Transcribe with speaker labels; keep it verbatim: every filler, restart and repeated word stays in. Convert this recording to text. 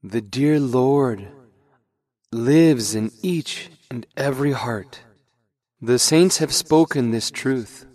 Speaker 1: The dear Lord lives in each and every heart. The saints have spoken this truth.